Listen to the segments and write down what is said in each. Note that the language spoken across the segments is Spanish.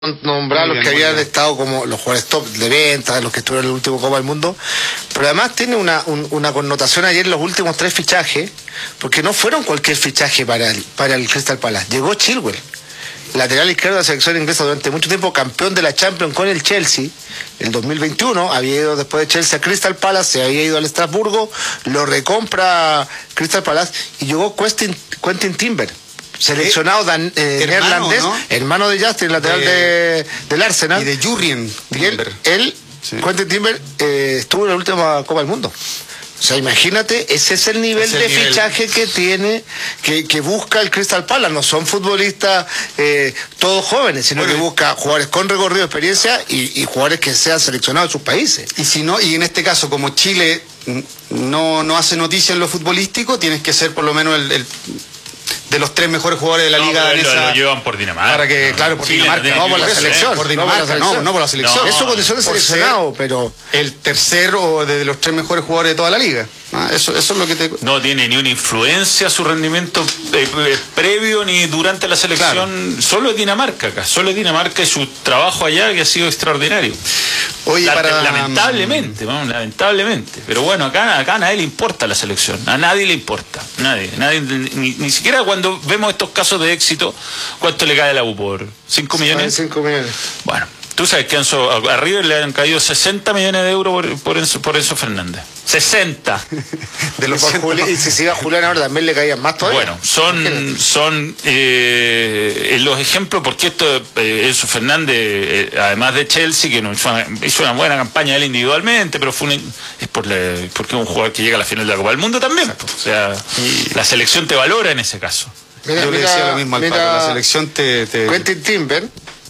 nombrar los que habían estado como los jugadores top de venta, los que estuvieron en el último Copa del Mundo, pero además tiene una connotación ayer los últimos 3 fichajes, porque no fueron cualquier fichaje para el Crystal Palace. Llegó Chilwell, lateral izquierdo de la selección inglesa durante mucho tiempo, campeón de la Champions con el Chelsea, el 2021, había ido después de Chelsea a Crystal Palace, se había ido al Estrasburgo, lo recompra Crystal Palace y llegó Quentin Timber, seleccionado neerlandés, ¿no? Hermano de Justin, lateral del Arsenal. Y de Jurrien Timber. Él sí. Quentin Timber estuvo en la última Copa del Mundo. O sea, imagínate, ese es el nivel fichaje que tiene, que busca el Crystal Palace. No son futbolistas todos jóvenes, sino que busca jugadores con recorrido, experiencia y jugadores que sean seleccionados en sus países. Y si no, y en este caso, como Chile no hace noticia en lo futbolístico, tienes que ser por lo menos el de los 3 mejores jugadores de la liga danesa. Lo llevan por Dinamarca. Para que, claro, por Dinamarca. No por la selección. Por Dinamarca, no por la selección. Es su condición de seleccionado, pero el tercero de los 3 mejores jugadores de toda la liga. Eso es lo que te... No tiene ni una influencia su rendimiento previo ni durante la selección. Claro. Solo es Dinamarca acá. Solo es Dinamarca y su trabajo allá que ha sido extraordinario. Oye, lamentablemente, lamentablemente. Pero bueno, acá a nadie le importa la selección. A nadie le importa. Nadie ni siquiera cuando vemos estos casos de éxito, ¿cuánto le cae a la U por 5 millones? 5 millones. Bueno, tú sabes que a River le han caído 60 millones de euros por Enzo Fernández. 60. De los y si se iba Julián ahora también le caían más todavía. Bueno, son los ejemplos, porque esto Enzo Fernández, además de Chelsea, que hizo una buena campaña él individualmente, pero porque es un jugador que llega a la final de la Copa del Mundo también. O sea, la selección te valora en ese caso. Yo le decía lo mismo al Paco, la selección te... Quentin Timber,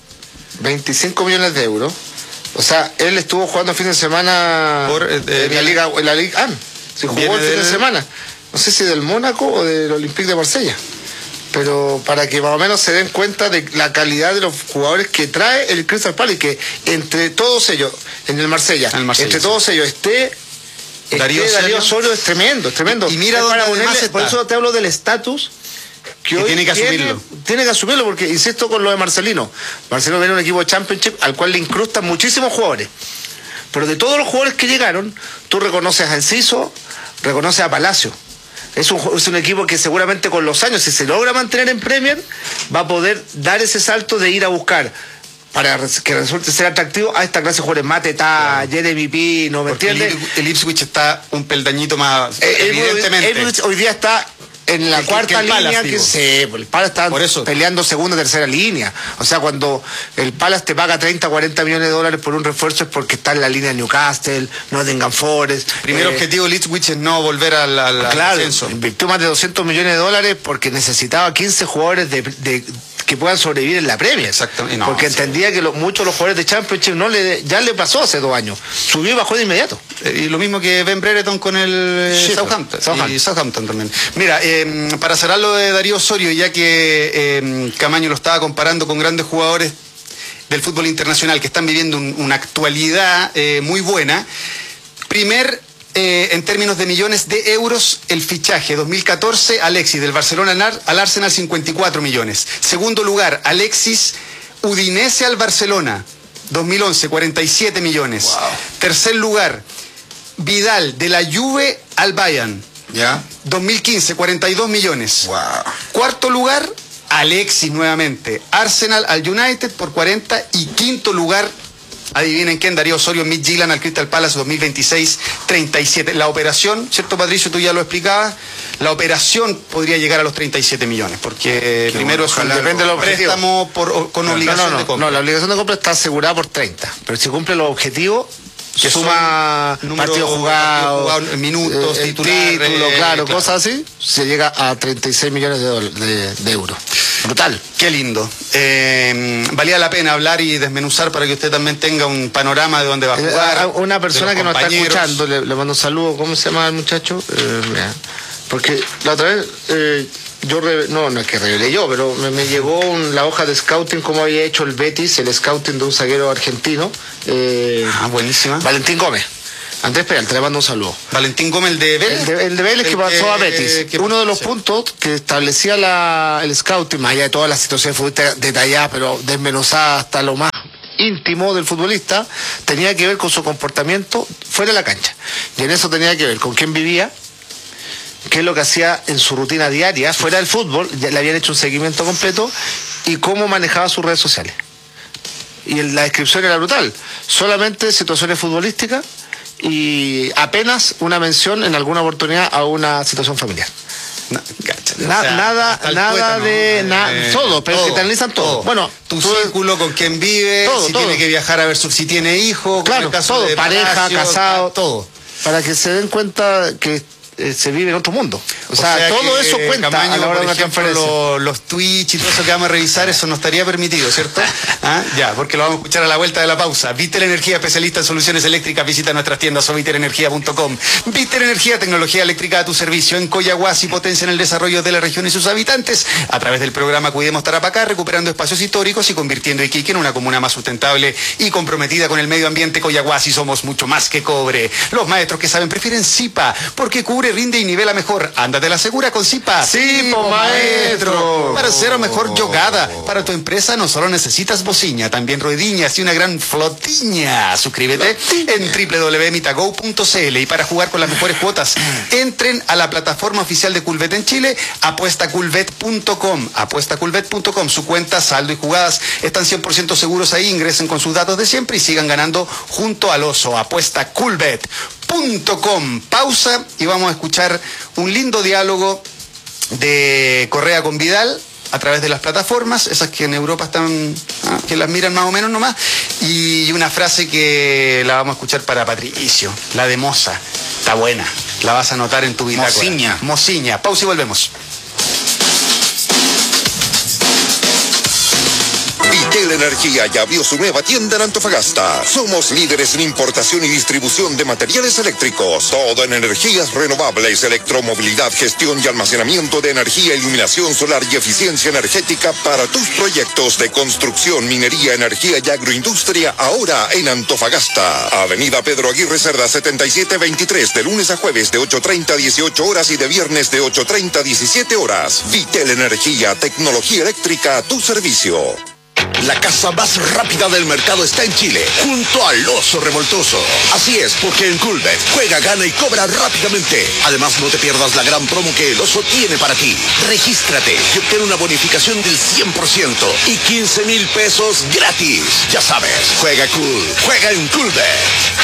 25 millones de euros. O sea, él estuvo jugando el fin de semana en la Liga se jugó el fin de semana. No sé si del Mónaco o del Olympique de Marsella. Pero para que más o menos se den cuenta de la calidad de los jugadores que trae el Crystal Palace, y que entre todos ellos, en el Marsella, entre todos ellos esté Darío Osorio, es tremendo. Y mira dónde además está. Por eso te hablo del estatus que hoy tiene que asumirlo. Tiene que asumirlo, porque insisto con lo de Marcelino. Marcelino viene un equipo de Championship al cual le incrustan muchísimos jugadores. Pero de todos los jugadores que llegaron, tú reconoces a Enciso, reconoces a Palacio. Es un equipo que seguramente con los años, si se logra mantener en Premier, va a poder dar ese salto de ir a buscar, para que resulte ser atractivo, a esta clase de jugadores, Mateta, Jeremy Pino, ¿me entiendes? El Ipswich está un peldañito más, evidentemente. Hoy día está en la cuarta línea, el Palace está peleando segunda, tercera línea. O sea, cuando el Palace te paga 30, 40 millones de dólares por un refuerzo, es porque está en la línea de Newcastle, Nottingham Forest. Primer objetivo del Ipswich es no volver al ascenso. Invirtió más de 200 millones de dólares porque necesitaba 15 jugadores que puedan sobrevivir en la Premier. Exactamente. Porque entendía que muchos de los jugadores de Championship ya le pasó hace 2 años. Subió y bajó de inmediato. Y lo mismo que Ben Brereton con el Southampton. Y Southampton también. Mira, para cerrar lo de Darío Osorio, ya que Camaño lo estaba comparando con grandes jugadores del fútbol internacional que están viviendo una actualidad muy buena. En términos de millones de euros, el fichaje 2014, Alexis del Barcelona al Arsenal, 54 millones. Segundo lugar, Alexis Udinese al Barcelona, 2011, 47 millones. Wow. Tercer lugar, Vidal de la Juve al Bayern, ¿ya? 2015, 42 millones. Wow. Cuarto lugar, Alexis nuevamente, Arsenal al United por 40. Y quinto lugar, adivinen quién, Darío Osorio, Midtjylland al Crystal Palace, 2026, 37. La operación, ¿cierto, Patricio? Tú ya lo explicabas. La operación podría llegar a los 37 millones, porque primero es un préstamo con obligación de compra. No, la obligación de compra está asegurada por 30, pero si cumple los objetivos, que suma partidos jugados, minutos, título, claro, cosas así, se llega a 36 millones de euros. Brutal. Qué lindo. Valía la pena hablar y desmenuzar para que usted también tenga un panorama de dónde va a jugar. Una persona que nos está escuchando, le mando un saludo. ¿Cómo se llama el muchacho? Porque la otra vez no es que revelé yo, pero me llegó la hoja de scouting, como había hecho el Betis, el scouting de un zaguero argentino. Buenísima. Valentín Gómez. Andrés Peralta, le mando un saludo. Valentín Gómez, el de Vélez. El de Vélez que pasó a Betis. Uno de los puntos que establecía el scouting, más allá de todas las situaciones futbolistas detalladas, pero desmenuzadas hasta lo más íntimo del futbolista, tenía que ver con su comportamiento fuera de la cancha. Y en eso tenía que ver con quién vivía, qué es lo que hacía en su rutina diaria, fuera del fútbol, ya le habían hecho un seguimiento completo, y cómo manejaba sus redes sociales. Y la descripción era brutal. Solamente situaciones futbolísticas y apenas una mención en alguna oportunidad a una situación familiar. Nada todo, pero que te analizan todo. Bueno, tu círculo, con quién vive, si tiene que viajar a ver si tiene hijos, claro, todo, de pareja, Palacio, casado, todo. Para que se den cuenta que se vive en otro mundo. O sea todo eso cuenta Camaño, a la hora de una transferencia. Los Twitch y todo eso que vamos a revisar, eso no estaría permitido, ¿cierto? Ya, porque lo vamos a escuchar a la vuelta de la pausa. Vitel Energía, especialista en soluciones eléctricas. Visita nuestras tiendas o viterenergia.com. Vitel Energía, tecnología eléctrica a tu servicio. En Coyahuasi, potencia en el desarrollo de la región y sus habitantes a través del programa Cuidemos Tarapacá, recuperando espacios históricos y convirtiendo a Iquique en una comuna más sustentable y comprometida con el medio ambiente. Coyahuasi, somos mucho más que cobre. Los maestros que saben prefieren Zipa, porque cubre, rinde y nivela mejor. Ándate la segura con Zipa. Zipo, maestro. Para hacer mejor jogada. Para tu empresa no solo necesitas bociña, también ruediñas y una gran flotiña. Suscríbete en www.mitago.cl. Y para jugar con las mejores cuotas, entren a la plataforma oficial de Culbet en Chile, apuestaculbet.com. Apuestaculbet.com. Su cuenta, saldo y jugadas están 100% seguros ahí. Ingresen con sus datos de siempre y sigan ganando junto al oso. Apuestaculbet.com. Pausa y vamos a escuchar un lindo diálogo de Correa con Vidal a través de las plataformas, esas que en Europa están, que las miran más o menos nomás, y una frase que la vamos a escuchar para Patricio, la de Moza. Está buena, la vas a anotar en tu bitácora. Mociña. Pausa y volvemos. Vitel Energía ya abrió su nueva tienda en Antofagasta. Somos líderes en importación y distribución de materiales eléctricos. Todo en energías renovables, electromovilidad, gestión y almacenamiento de energía, iluminación solar y eficiencia energética para tus proyectos de construcción, minería, energía y agroindustria. Ahora en Antofagasta. Avenida Pedro Aguirre Cerda 7723, de lunes a jueves de 8:30 a 18 horas y de viernes de 8:30 a 17 horas. Vitel Energía, tecnología eléctrica a tu servicio. La casa más rápida del mercado está en Chile, junto al Oso Revoltoso. Así es, porque en Culbet juega, gana y cobra rápidamente. Además, no te pierdas la gran promo que el Oso tiene para ti. Regístrate y obtén una bonificación del 100% y 15,000 pesos gratis. Ya sabes, juega cool, juega en Culbet.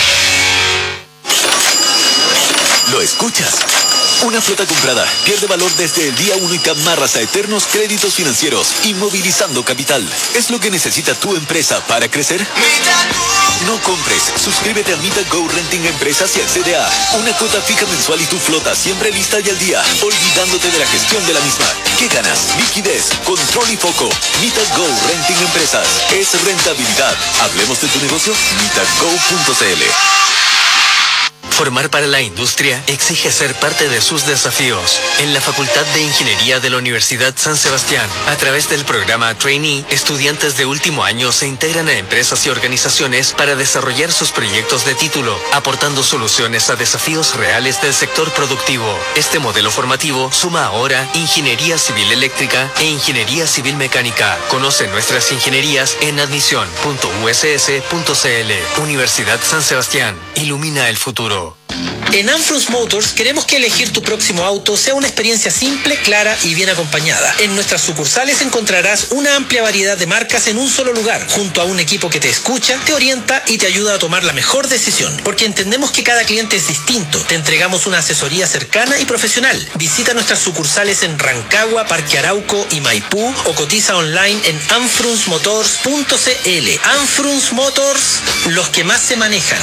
¿Lo escuchas? Una flota comprada pierde valor desde el día 1 y te amarras a eternos créditos financieros, inmovilizando capital. ¿Es lo que necesita tu empresa para crecer? No compres. Suscríbete a MitaGo Renting Empresas y accede a una cuota fija mensual y tu flota siempre lista y al día, olvidándote de la gestión de la misma. ¿Qué ganas? Liquidez, control y foco. MitaGo Renting Empresas. Es rentabilidad. Hablemos de tu negocio. MitaGo.cl. Formar para la industria exige ser parte de sus desafíos. En la Facultad de Ingeniería de la Universidad San Sebastián, a través del programa Trainee, estudiantes de último año se integran a empresas y organizaciones para desarrollar sus proyectos de título, aportando soluciones a desafíos reales del sector productivo. Este modelo formativo suma ahora Ingeniería Civil Eléctrica e Ingeniería Civil Mecánica. Conoce nuestras ingenierías en admisión.uss.cl. Universidad San Sebastián. Ilumina el futuro. En Anfrus Motors queremos que elegir tu próximo auto sea una experiencia simple, clara y bien acompañada. En nuestras sucursales encontrarás una amplia variedad de marcas en un solo lugar, junto a un equipo que te escucha, te orienta y te ayuda a tomar la mejor decisión. Porque entendemos que cada cliente es distinto. Te entregamos una asesoría cercana y profesional. Visita nuestras sucursales en Rancagua, Parque Arauco y Maipú o cotiza online en anfrusmotors.cl. Anfrus Motors, los que más se manejan.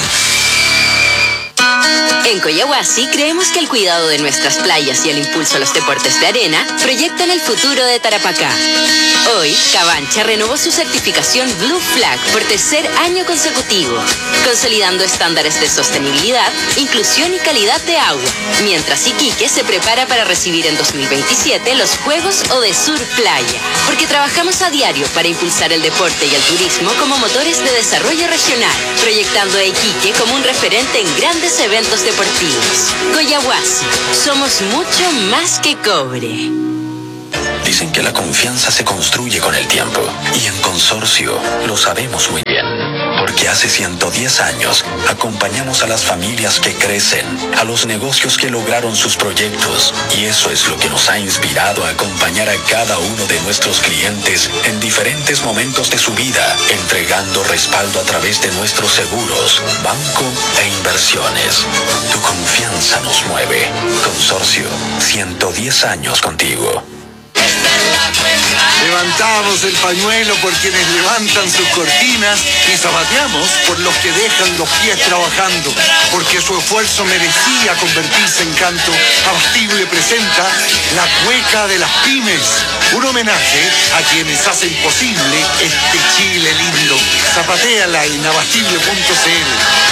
En Coyahuasi creemos que el cuidado de nuestras playas y el impulso a los deportes de arena proyectan el futuro de Tarapacá. Hoy, Cabancha renovó su certificación Blue Flag por tercer año consecutivo, consolidando estándares de sostenibilidad, inclusión y calidad de agua, mientras Iquique se prepara para recibir en 2027 los Juegos Odesur Playa, porque trabajamos a diario para impulsar el deporte y el turismo como motores de desarrollo regional, proyectando a Iquique como un referente en grandes tus eventos deportivos. Coyahuasi, somos mucho más que cobre. Dicen que la confianza se construye con el tiempo, y en Consorcio lo sabemos muy bien, porque hace 110 años acompañamos a las familias que crecen, a los negocios que lograron sus proyectos, y eso es lo que nos ha inspirado a acompañar a cada uno de nuestros clientes en diferentes momentos de su vida, entregando respaldo a través de nuestros seguros, banco e inversiones. Tu confianza nos mueve. Consorcio, 110 años contigo. Levantamos el pañuelo por quienes levantan sus cortinas y zapateamos por los que dejan los pies trabajando, porque su esfuerzo merecía convertirse en canto. Abastible presenta La Cueca de las Pymes, un homenaje a quienes hacen posible este Chile lindo. Zapatéala en abastible.cl.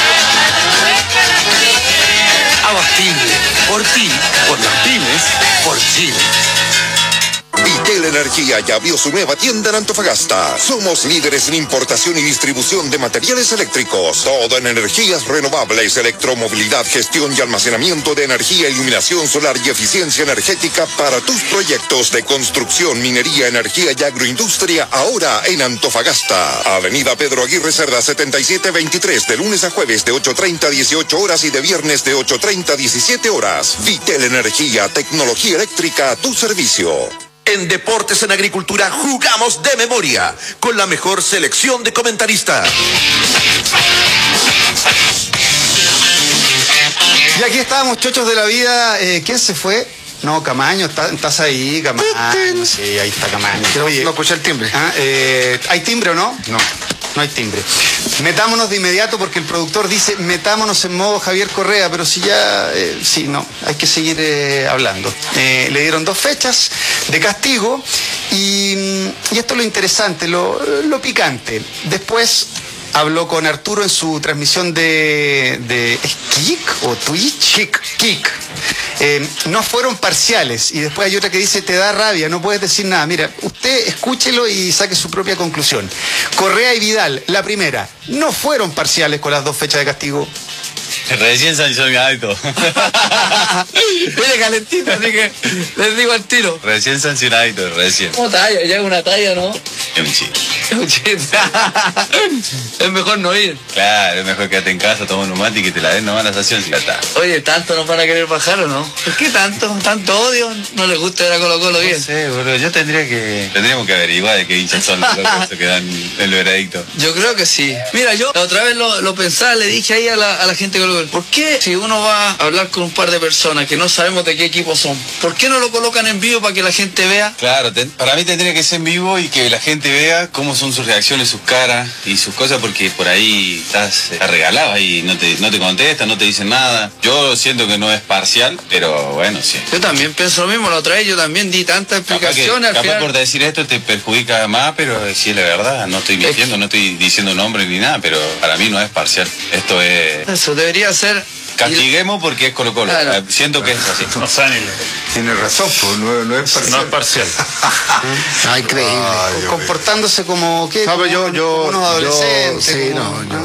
Abastible, por ti, por las pymes, por Chile. Vitel Energía ya abrió su nueva tienda en Antofagasta. Somos líderes en importación y distribución de materiales eléctricos. Todo en energías renovables, electromovilidad, gestión y almacenamiento de energía, iluminación solar y eficiencia energética para tus proyectos de construcción, minería, energía y agroindustria. Ahora en Antofagasta. Avenida Pedro Aguirre Cerda 7723, de lunes a jueves de 8:30 a 18 horas y de viernes de 8:30 a 17 horas. Vitel Energía, tecnología eléctrica a tu servicio. En Deportes en Agricultura jugamos de memoria, con la mejor selección de comentaristas. Y aquí estábamos, chochos de la vida. ¿Quién se fue? No, Camaño, estás ahí, Camaño. Sí, ahí está Camaño. Oye, no escuché el timbre. ¿Hay timbre o no? No hay timbre. Metámonos de inmediato porque el productor dice metámonos en modo Javier Correa, pero si ya, sí, no, hay que seguir hablando. Le dieron 2 fechas de castigo y esto es lo interesante, lo picante. Después habló con Arturo en su transmisión de ¿es Kik o Twitch? Kik. No fueron parciales, y después hay otra que dice te da rabia, no puedes decir nada. Mira, usted escúchelo y saque su propia conclusión. Correa y Vidal, la primera, no fueron parciales con las 2 fechas de castigo. Recién sancionadito. Viene calentito, así que les digo al tiro. Recién sancionadito, recién. ¿Cómo talla? Ya es una talla, ¿no? Es un chiste. Es un chiste. Es mejor no ir. Claro, es mejor quedarte en casa, tomar un mate y que te la den nomás la sanción si ya está. Oye, ¿tanto nos van a querer bajar o no? ¿Por qué tanto? ¿Tanto odio? ¿No les gusta ver a Colo Colo bien? No sé, boludo, tendríamos que averiguar de qué hinchas son los locos que dan el veredicto. Yo creo que sí. Mira, yo la otra vez lo pensaba, le dije ahí a la gente que ¿por qué si uno va a hablar con un par de personas que no sabemos de qué equipo son, ¿por qué no lo colocan en vivo para que la gente vea? Claro, para mí tendría que ser en vivo y que la gente vea cómo son sus reacciones, sus caras y sus cosas, porque por ahí estás regalado y no te contestan, no te dicen nada. Yo siento que no es parcial, pero bueno, sí. Yo también pienso lo mismo, la otra vez yo también di tantas explicaciones. Capaz por decir esto te perjudica más, pero si es la verdad, no estoy mintiendo, no estoy diciendo nombre ni nada, pero para mí no es parcial. Esto es... Eso debería ser... Castiguemos porque es Colo Colo. Claro. Siento que es así. No, tiene razón, pues no es parcial. No es parcial. Increíble. Comportándose como ¿qué? No, pero unos adolescentes. Sí,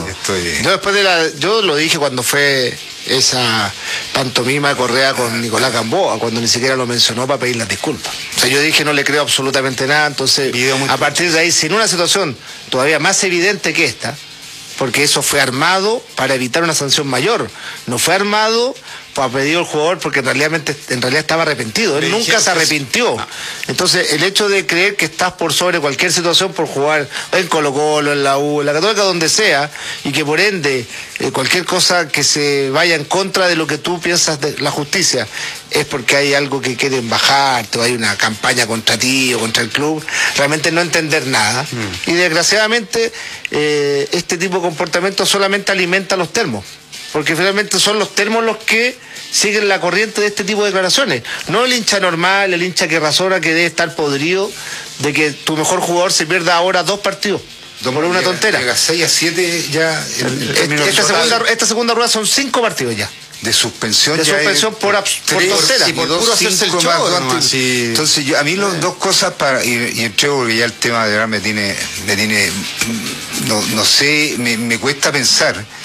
yo lo dije cuando fue esa pantomima de Correa con Nicolás Gamboa, cuando ni siquiera lo mencionó para pedir las disculpas. O sea, yo dije no le creo absolutamente nada, entonces a partir de ahí, sin una situación todavía más evidente que esta, porque eso fue armado para evitar una sanción mayor, no fue armado para pedir al jugador porque en realidad estaba arrepentido, él nunca se arrepintió. Entonces el hecho de creer que estás por sobre cualquier situación por jugar en Colo Colo, en la U, en la Católica, donde sea, y que por ende cualquier cosa que se vaya en contra de lo que tú piensas de la justicia es porque hay algo que quieren bajarte o hay una campaña contra ti o contra el club, realmente no entender nada. Y desgraciadamente este tipo de comportamiento solamente alimenta los termos, porque finalmente son los termos los que siguen la corriente de este tipo de declaraciones, no el hincha normal, el hincha que razona, que debe estar podrido de que tu mejor jugador se pierda ahora 2 partidos por una tontera. Llega 6-7 ya. Esta segunda rueda son 5 partidos ya. De suspensión. De suspensión por tontera. Y por puro hacerse el show, ¿no? Entonces, a mí dos cosas y entrego porque ya el tema de verdad me tiene no sé, me cuesta pensar.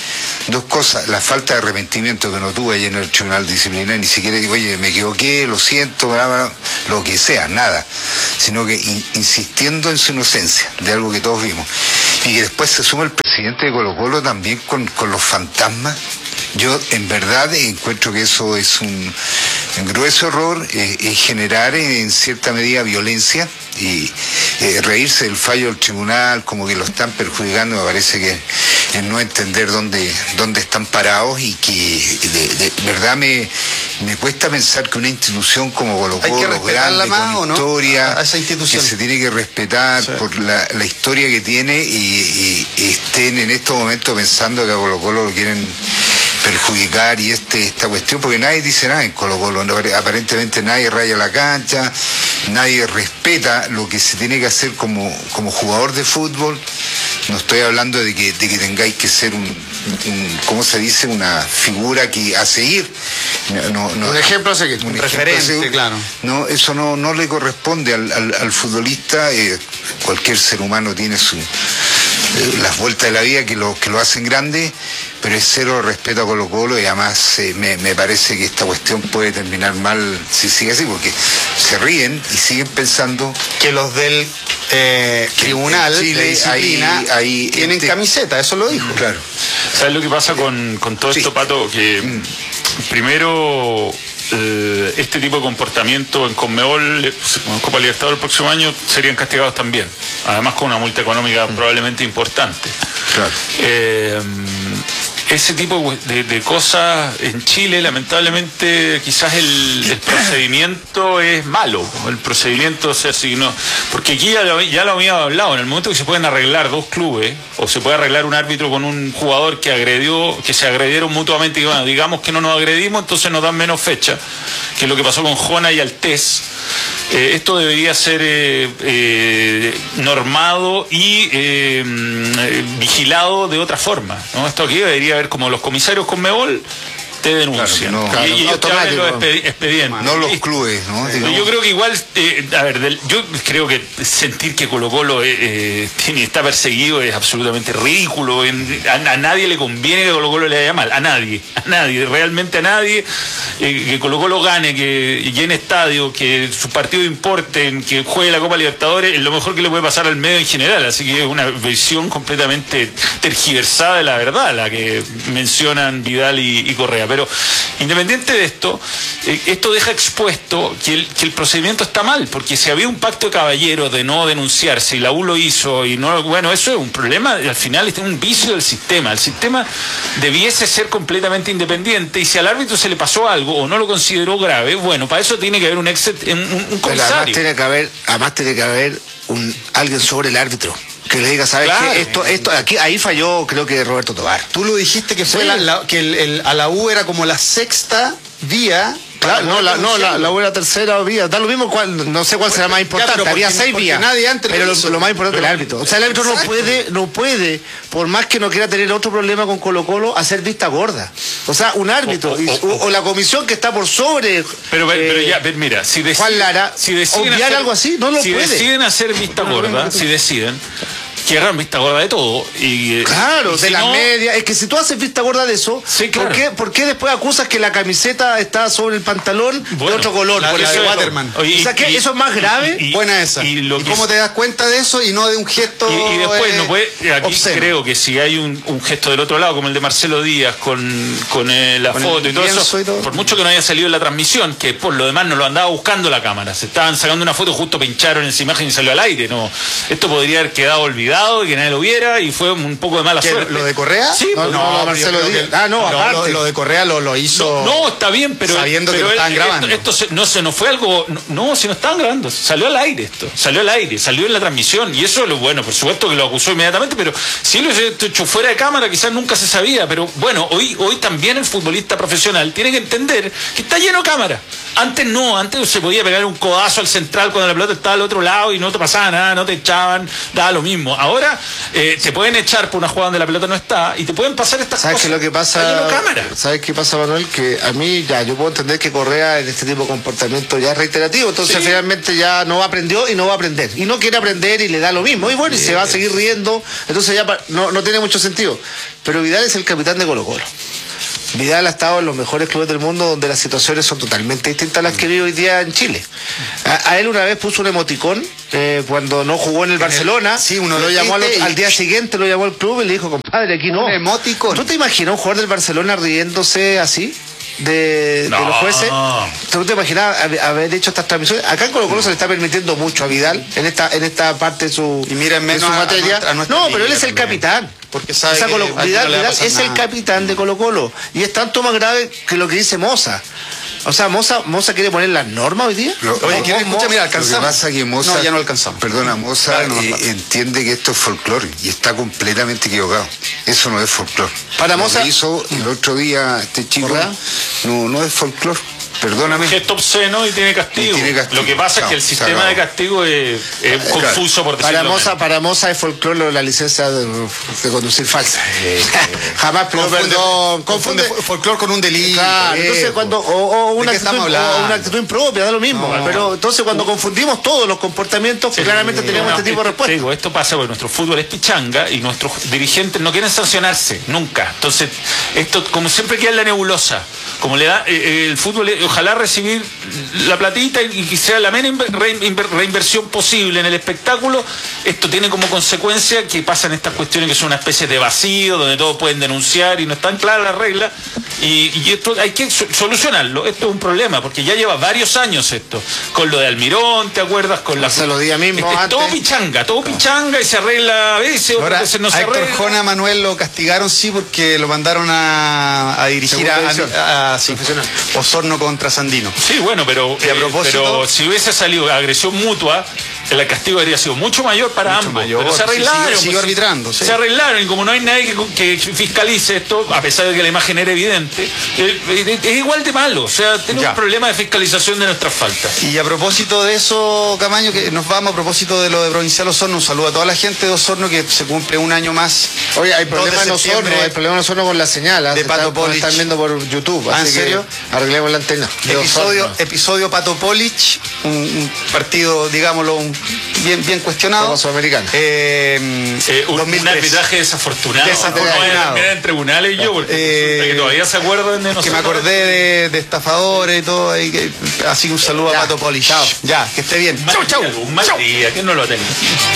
Dos cosas, la falta de arrepentimiento que no tuve ahí en el tribunal disciplinario, ni siquiera digo, oye, me equivoqué, lo siento, bla, bla, lo que sea, nada, sino que insistiendo en su inocencia, de algo que todos vimos. Y que después se suma el presidente de Colo-Colo también con los fantasmas. Yo en verdad encuentro que eso es un grueso error, generar en cierta medida violencia y reírse del fallo del tribunal, como que lo están perjudicando, me parece que es no entender dónde están parados, y que de verdad me cuesta pensar que una institución como Colo-Colo, grande, con historia, a esa institución, que se tiene que respetar, sí, por la historia que tiene, y estén en estos momentos pensando que a Colo-Colo lo quieren perjudicar, y esta cuestión, porque nadie dice nada en Colo-Colo, aparentemente nadie raya la cancha, nadie respeta lo que se tiene que hacer como jugador de fútbol. No estoy hablando de que tengáis que ser ¿cómo se dice? Una figura a seguir. Un ejemplo a seguir, un referente, claro. No, eso no le corresponde al futbolista. Cualquier ser humano tiene las vueltas de la vida que lo hacen grande, pero es cero respeto a Colo-Colo, y además me parece que esta cuestión puede terminar mal si sigue así, porque se ríen y siguen pensando que los del tribunal Chile, de disciplina ahí tienen camiseta, eso lo dijo. Claro. ¿Sabes lo que pasa con todo esto, Pato? Que primero, este tipo de comportamiento en Conmebol, en Copa Libertadores el próximo año, serían castigados también, además con una multa económica probablemente importante. Claro. Ese tipo de cosas en Chile, lamentablemente, quizás el procedimiento es malo. El procedimiento, o sea, si no, porque aquí ya lo habíamos hablado, en el momento que se pueden arreglar dos clubes, o se puede arreglar un árbitro con un jugador que se agredieron mutuamente, y bueno, digamos que no nos agredimos, entonces nos dan menos fecha, que es lo que pasó con Jona y Altés. Esto debería ser normado y vigilado de otra forma, ¿no? Esto aquí debería haber, como los comisarios Conmebol te denuncian. Claro, y ellos te abren los expedientes. No los clubes, ¿no? Yo creo que igual, yo creo que sentir que Colo-Colo está perseguido es absolutamente ridículo. A nadie le conviene que Colo-Colo le vaya mal, a nadie, realmente a nadie. Que Colo-Colo gane, que llene estadio, que sus partidos importen, que juegue la Copa Libertadores, es lo mejor que le puede pasar al medio en general. Así que es una visión completamente tergiversada de la verdad, la que mencionan Vidal y Correa. Pero independiente de esto, esto deja expuesto que el procedimiento está mal, porque si había un pacto de caballeros de no denunciarse y la U lo hizo, y no, bueno, eso es un problema, al final es un vicio del sistema. El sistema debiese ser completamente independiente, y si al árbitro se le pasó algo o no lo consideró grave, bueno, para eso tiene que haber un comisario. Pero además tiene que haber alguien sobre el árbitro que le diga, ¿sabes qué? Ahí falló, creo que Roberto Tobar. Tú lo dijiste que fue a la U era como la sexta vía. Claro, la U era tercera vía. Da lo mismo no sé cuál será más importante. Había 6 vías. Pero lo más importante es el árbitro. O sea, el árbitro no puede, por más que no quiera tener otro problema con Colo-Colo, hacer vista gorda. O sea, un árbitro o la comisión que está por sobre. Pero ya, mira, si deciden obviar algo así, no lo puede. Si deciden hacer vista gorda, que hagan vista gorda de todo. Claro, de la media. Es que si tú haces vista gorda de eso, sí, claro. ¿por qué después acusas que la camiseta está sobre el pantalón de otro color? Por eso Waterman. O sea, que eso es más grave. Buena esa. ¿Y cómo te das cuenta de eso y no de un gesto? Y después no puede. Aquí obsceno. Creo que si hay un gesto del otro lado, como el de Marcelo Díaz con la foto y todo eso, por mucho que no haya salido en la transmisión, que por lo demás no lo andaba buscando la cámara, se estaban sacando una foto, justo pincharon esa imagen y salió al aire. No, esto podría haber quedado olvidado, y que nadie lo viera, y fue un poco de mala suerte. ¿Lo de Correa? Sí, no, Marcelo Díaz. Aparte. Lo de Correa lo hizo. No, está bien, pero sabiendo que lo estaban grabando. Esto no fue algo. No, si no estaban grabando, salió al aire esto. Salió en la transmisión, y eso, bueno, por supuesto que lo acusó inmediatamente, pero si lo hubiese hecho fuera de cámara, quizás nunca se sabía. Pero bueno, hoy también el futbolista profesional tiene que entender que está lleno de cámara. Antes se podía pegar un codazo al central cuando la pelota estaba al otro lado y no te pasaba nada, no te echaban, daba lo mismo. ahora te pueden echar por una jugada donde la pelota no está y te pueden pasar estas ¿Sabes cosas. qué es lo que pasa? Cámara. ¿Sabes qué pasa, Manuel? Que a mí yo puedo entender que Correa en este tipo de comportamiento ya es reiterativo, entonces finalmente ya no aprendió y no va a aprender. Y no quiere aprender y le da lo mismo. Y bueno, y se va a seguir riendo, entonces ya no tiene mucho sentido. Pero Vidal es el capitán de Colo-Colo. Vidal ha estado en los mejores clubes del mundo donde las situaciones son totalmente distintas a las que vive hoy día en Chile. A él una vez puso un emoticón cuando no jugó en el Barcelona. Sí, uno lo llamó al día siguiente, lo llamó al club y le dijo, compadre, aquí no. Un emoticón. ¿Tú te imaginas un jugador del Barcelona riéndose así? De los jueces? ¿Tú te imaginas haber hecho estas transmisiones? Acá en Colo-Colo se le está permitiendo mucho a Vidal en esta parte de su, materia. Pero él es el capitán. Porque sabe que Vidal es el capitán de Colo-Colo. Y es tanto más grave que lo que dice Moza. O sea, Moza quiere poner las normas hoy día. Mira, alcanzamos. Lo que pasa es que Moza, ya no alcanzamos. Perdona, Moza entiende que esto es folclore y está completamente equivocado. Eso no es folclore. Para Moza, lo que hizo el otro día este chico no es folclore. Perdóname. Gesto obsceno y tiene castigo. Lo que pasa es que el sistema de castigo es confuso, por decirlo menos. Para Moza es folclore la licencia de conducir falsa. Jamás, confunde folclore con un delito. Claro, entonces una actitud impropia, da lo mismo. Pero entonces cuando confundimos todos los comportamientos, claramente tenemos este tipo de respuestas. Digo, esto pasa porque nuestro fútbol es pichanga y nuestros dirigentes no quieren sancionarse, nunca. Entonces, esto como siempre queda en la nebulosa. Como le da el fútbol, ojalá recibir la platita y que sea la menos reinversión posible en el espectáculo. Esto tiene como consecuencia que pasan estas cuestiones que son una especie de vacío, donde todos pueden denunciar y no están claras las reglas. Y esto hay que solucionarlo. Esto es un problema, porque ya lleva varios años esto. Con lo de Almirón, ¿te acuerdas? Con los días mismos antes. Todo pichanga y se arregla a veces, otras veces no se arregla. A Héctor Jona Manuel lo castigaron, porque lo mandaron a dirigir a Osorno contra Sandino. Sí, bueno, pero si hubiese salido agresión mutua, el castigo habría sido mucho mayor para ambos. Pero se arreglaron. Sigue arbitrando. Se arreglaron, y como no hay nadie que fiscalice esto, a pesar de que la imagen era evidente, es igual de malo. O sea, tenemos un problema de fiscalización de nuestras faltas. Y a propósito de eso, Camaño, que nos vamos a propósito de lo de Provincial Osorno, un saludo a toda la gente de Osorno que se cumple un año más. Oye, hay problemas en Osorno con la señal. De Pato Polich. Están viendo por YouTube. ¿En serio? Arreglemos la antena. Episodio Pato Polich, un partido, digámoslo, bien cuestionado. Sudamericano. Un arbitraje desafortunado. Mira, en tribunales porque que todavía se acuerdan de nosotros. Que me acordé de estafadores y todo. Así que un saludo a Pato Polich. Chao. Ya, que esté bien. Chau. Un mal día, que no lo tenemos.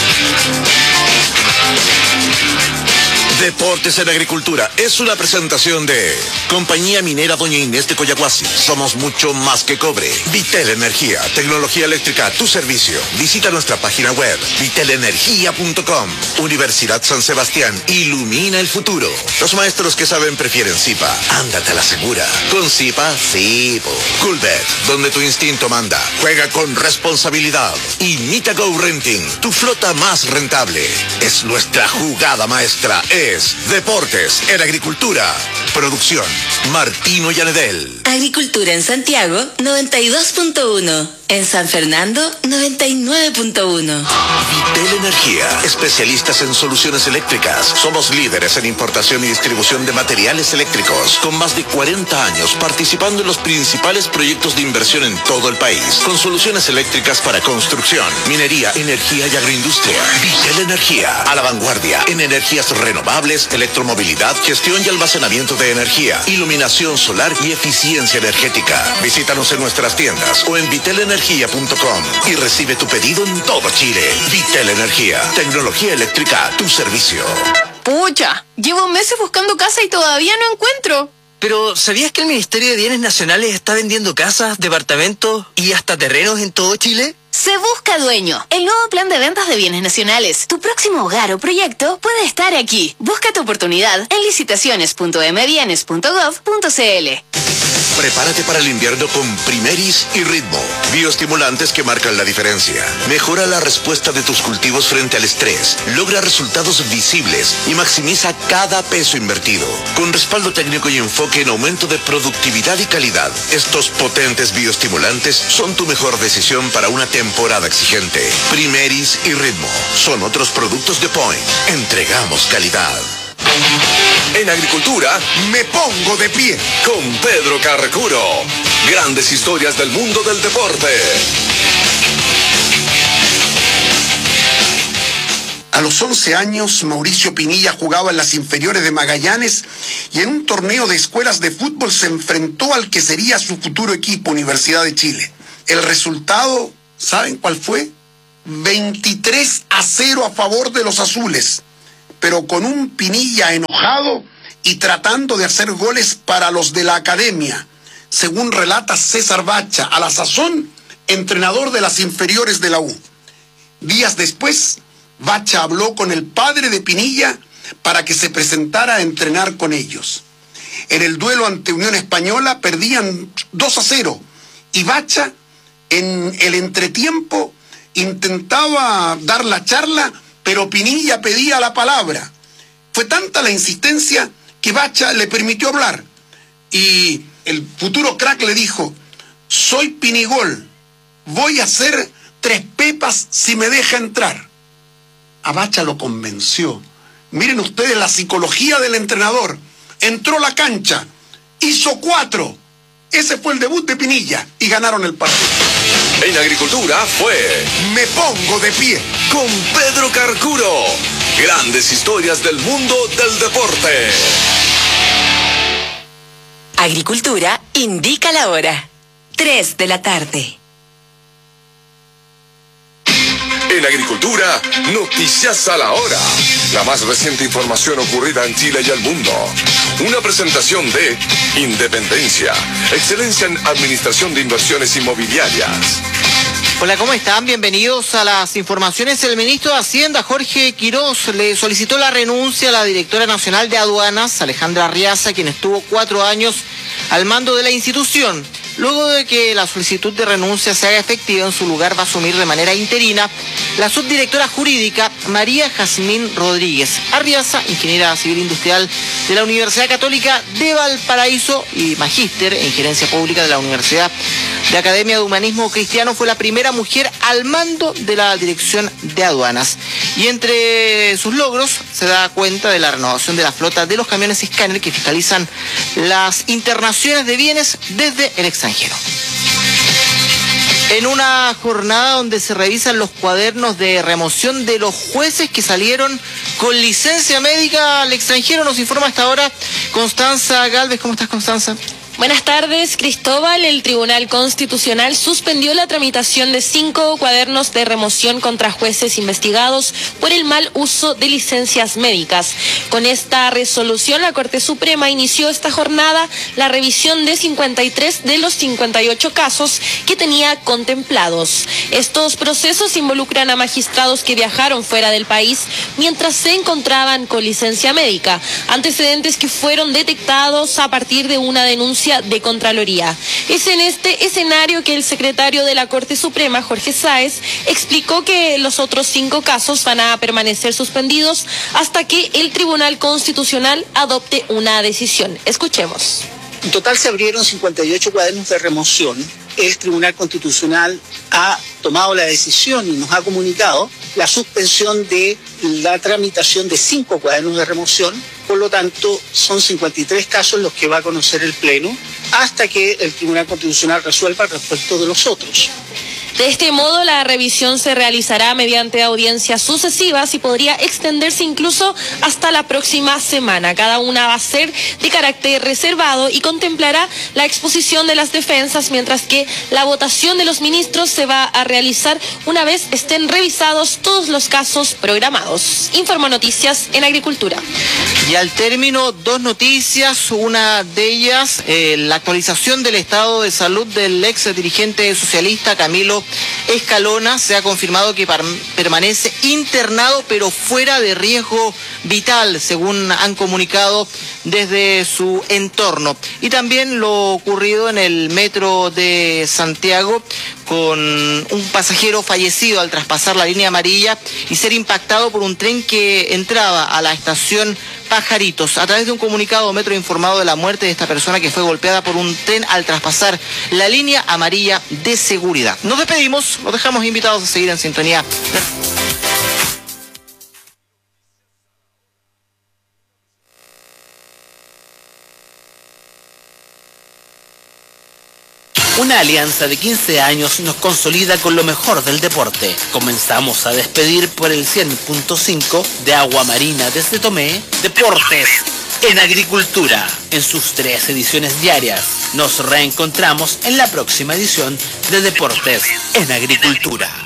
Deportes en Agricultura es una presentación de Compañía Minera Doña Inés de Coyahuasi. Somos mucho más que cobre. Vitel Energía, tecnología eléctrica a tu servicio. Visita nuestra página web vitelenergia.com. Universidad San Sebastián, ilumina el futuro. Los maestros que saben prefieren Zipa. Ándate a la segura. Con Zipa, sí. Coolbet, donde tu instinto manda. Juega con responsabilidad. Y Mitago Renting, tu flota más rentable. Es nuestra jugada maestra. Deportes en Agricultura. Producción Martino Llanedel. Agricultura en Santiago 92.1. En San Fernando 99.1. Vitel Energía, especialistas en soluciones eléctricas. Somos líderes en importación y distribución de materiales eléctricos, con más de 40 años participando en los principales proyectos de inversión en todo el país, con soluciones eléctricas para construcción, minería, energía y agroindustria. Vitel Energía, a la vanguardia en energías renovables, electromovilidad, gestión y almacenamiento de energía, iluminación solar y eficiencia energética. Visítanos en nuestras tiendas o en vitelenergia.com y recibe tu pedido en todo Chile. Vitel Energía, tecnología eléctrica a tu servicio. Pucha, llevo meses buscando casa y todavía no encuentro. Pero, ¿sabías que el Ministerio de Bienes Nacionales está vendiendo casas, departamentos y hasta terrenos en todo Chile? Se busca dueño. El nuevo plan de ventas de bienes nacionales. Tu próximo hogar o proyecto puede estar aquí. Busca tu oportunidad en licitaciones.mbienes.gov.cl. Prepárate para el invierno con Primeris y Ritmo, bioestimulantes que marcan la diferencia. Mejora la respuesta de tus cultivos frente al estrés, logra resultados visibles y maximiza cada peso invertido. Con respaldo técnico y enfoque en aumento de productividad y calidad, estos potentes bioestimulantes son tu mejor decisión para una temporada exigente. Primeris y Ritmo son otros productos de Point. Entregamos calidad. En agricultura, me pongo de pie con Pedro Carcuro. Grandes historias del mundo del deporte. A los 11 años, Mauricio Pinilla jugaba en las inferiores de Magallanes y en un torneo de escuelas de fútbol se enfrentó al que sería su futuro equipo, Universidad de Chile. El resultado, ¿saben cuál fue? 23-0 a favor de los azules, pero con un Pinilla enojado y tratando de hacer goles para los de la academia, según relata César Bacha, a la sazón entrenador de las inferiores de la U. Días después, Bacha habló con el padre de Pinilla para que se presentara a entrenar con ellos. En el duelo ante Unión Española perdían 2-0 y Bacha en el entretiempo intentaba dar la charla, pero Pinilla pedía la palabra. Fue tanta la insistencia que Bacha le permitió hablar y el futuro crack le dijo: soy Pinigol, voy a hacer 3 pepas si me deja entrar. A Bacha lo convenció. Miren ustedes la psicología del entrenador. Entró a la cancha, hizo 4. Ese fue el debut de Pinilla y ganaron el partido. En agricultura fue Me pongo de pie con Pedro Carcuro. Grandes historias del mundo del deporte. Agricultura indica la hora. 3 de la tarde. En agricultura, noticias a la hora. La más reciente información ocurrida en Chile y el mundo. Una presentación de Independencia, excelencia en administración de inversiones inmobiliarias. Hola, ¿cómo están? Bienvenidos a las informaciones. El ministro de Hacienda, Jorge Quirós, le solicitó la renuncia a la directora nacional de aduanas, Alejandra Arriaza, quien estuvo 4 años al mando de la institución. Luego de que la solicitud de renuncia se haga efectiva, en su lugar va a asumir de manera interina la subdirectora jurídica María Jazmín Rodríguez Arriaza, ingeniera civil industrial de la Universidad Católica de Valparaíso y magíster en gerencia pública de la Universidad de Academia de Humanismo Cristiano. Fue la primera mujer al mando de la dirección de aduanas. Y entre sus logros se da cuenta de la renovación de la flota de los camiones escáner que fiscalizan las internaciones de bienes desde el extranjero. En una jornada donde se revisan los cuadernos de remoción de los jueces que salieron con licencia médica al extranjero, nos informa hasta ahora Constanza Galvez. ¿Cómo estás, Constanza? Buenas tardes, Cristóbal. El Tribunal Constitucional suspendió la tramitación de 5 cuadernos de remoción contra jueces investigados por el mal uso de licencias médicas. Con esta resolución, la Corte Suprema inició esta jornada la revisión de 53 de los 58 casos que tenía contemplados. Estos procesos involucran a magistrados que viajaron fuera del país mientras se encontraban con licencia médica, antecedentes que fueron detectados a partir de una denuncia de Contraloría. Es en este escenario que el secretario de la Corte Suprema, Jorge Sáez, explicó que los otros 5 casos van a permanecer suspendidos hasta que el Tribunal Constitucional adopte una decisión. Escuchemos. En total se abrieron 58 cuadernos de remoción. El Tribunal Constitucional ha tomado la decisión y nos ha comunicado la suspensión de la tramitación de 5 cuadernos de remoción. Por lo tanto, son 53 casos los que va a conocer el Pleno hasta que el Tribunal Constitucional resuelva respecto de los otros. De este modo, la revisión se realizará mediante audiencias sucesivas y podría extenderse incluso hasta la próxima semana. Cada una va a ser de carácter reservado y contemplará la exposición de las defensas, mientras que la votación de los ministros se va a realizar una vez estén revisados todos los casos programados. Informo Noticias en Agricultura. Y al término, 2 noticias, una de ellas, la actualización del estado de salud del ex dirigente socialista Camilo Escalona se ha confirmado que permanece internado pero fuera de riesgo vital, según han comunicado desde su entorno. Y también lo ocurrido en el metro de Santiago, con un pasajero fallecido al traspasar la línea amarilla y ser impactado por un tren que entraba a la estación Pajaritos. A través de un comunicado, Metro ha informado de la muerte de esta persona que fue golpeada por un tren al traspasar la línea amarilla de seguridad. Nos despedimos, los dejamos invitados a seguir en sintonía. Una alianza de 15 años nos consolida con lo mejor del deporte. Comenzamos a despedir por el 100.5 de Agua Marina desde Tomé, Deportes en Agricultura, en sus 3 ediciones diarias. Nos reencontramos en la próxima edición de Deportes en Agricultura.